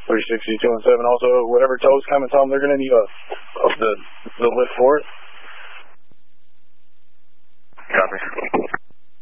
360, 217. Also, whatever tow's coming, tell them they're going to need the lift for it. Copy.